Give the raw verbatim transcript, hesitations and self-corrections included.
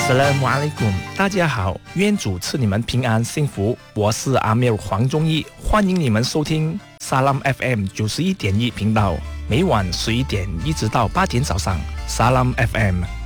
Assalamualaikum，大家好，愿主赐你们平安幸福。我是阿米尔黄忠义，欢迎你们收听 Salam F M 九十一点一频道，每晚十一点一直到八点早上。Salam F M。